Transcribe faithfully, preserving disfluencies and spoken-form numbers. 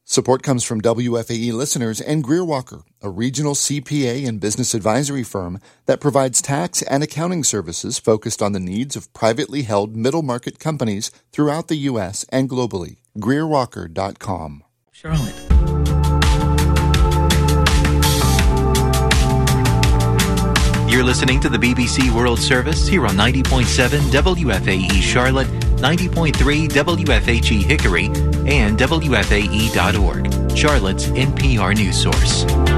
Support comes from W F A E listeners and Greer Walker, a regional C P A and business advisory firm that provides tax and accounting services focused on the needs of privately held middle-market companies throughout the U S and globally. Greer Walker dot com. Charlotte. You're listening to the B B C World Service here on ninety point seven W F A E Charlotte, ninety point three W F H E Hickory, and W F A E dot org, Charlotte's N P R news source.